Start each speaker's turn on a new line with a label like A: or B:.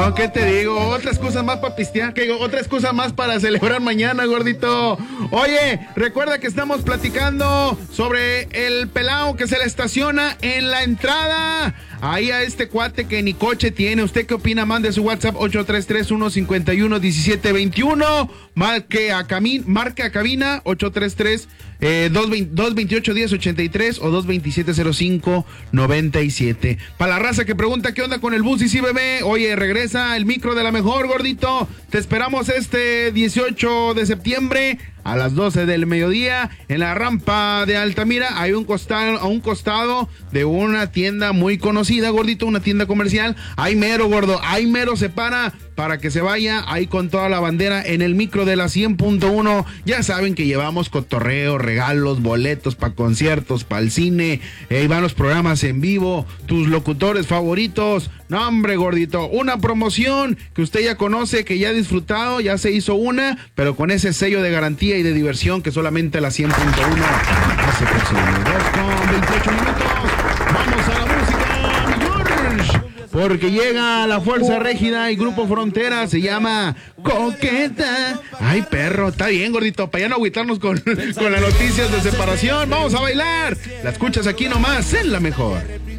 A: No, ¿qué te digo? Otra excusa más para pistear, otra excusa más para celebrar mañana, gordito. Oye, recuerda que estamos platicando sobre el pelao que se le estaciona en la entrada. Ahí a este cuate que ni coche tiene. ¿Usted qué opina? Mande su WhatsApp 833-151-1721. Marque a cabina 833-228-1083 o 227-0597. Para la raza que pregunta qué onda con el bus y sí, bebé. Oye, regresa el micro de la mejor, gordito. Te esperamos este 18 de septiembre a las 12 del mediodía en la rampa de Altamira. Hay a un costado de una tienda muy conocida, gordito, una tienda comercial. Ahí mero, gordo, ahí mero se para que se vaya ahí con toda la bandera en el micro de la 100.1. Ya saben que llevamos cotorreo, regalos, boletos para conciertos, para el cine, van los programas en vivo, tus locutores favoritos. No, hombre, gordito, una promoción que usted ya conoce, que ya ha disfrutado, ya se hizo una, pero con ese sello de garantía y de diversión que solamente la 100.1 hace posible. 2:28 minutos. Vamos a la música, George, porque llega la Fuerza Régida y Grupo Frontera, se llama Coqueta. Ay, perro, está bien, gordito, para ya no agüitarnos con las noticias de separación. Vamos a bailar. La escuchas aquí nomás en La Mejor.